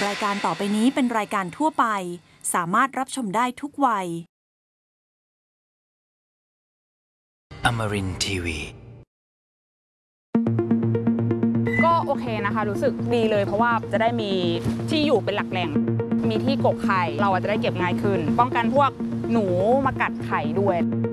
รายการต่อไปนี้เป็นรายการทั่วไปสามารถรับชมได้ทุกวัย Amarin Tiwi ก็โอเคนะคะรู้สึกดีเลยเพราะว่าจะได้มีที่อยู่เป็นหลักแหล่งมีที่กกไข่เราจะได้เก็บง่ายขึ้นป้องกันพวกหนูมากัดไข่ด้วย